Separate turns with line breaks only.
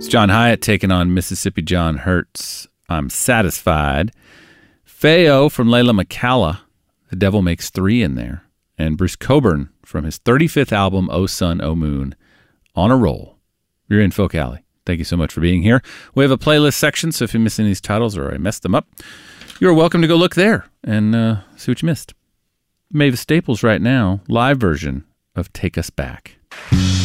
It's John Hyatt taking on Mississippi John Hurts. I'm Satisfied. Feo from Layla McCalla. The Devil Makes Three in there. And Bruce Cockburn from his 35th album, O Sun, O Moon. On a roll. You're in Folk Alley. Thank you so much for being here. We have a playlist section, so if you miss any of these titles or I messed them up, you're welcome to go look there and see what you missed. Mavis Staples right now, live version of Take Us Back.